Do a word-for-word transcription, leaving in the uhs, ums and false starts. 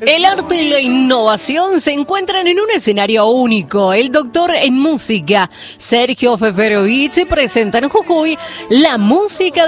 El arte y la innovación se encuentran en un escenario único. El doctor en música, Sergio Feferovich, presenta en Jujuy la música